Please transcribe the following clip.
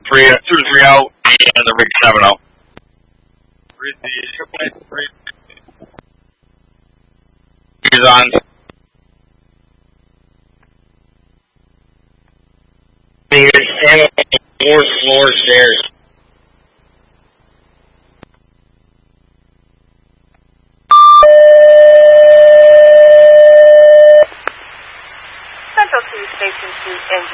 2 to 3 out, and the rig 7 out. He's on. Floor stairs.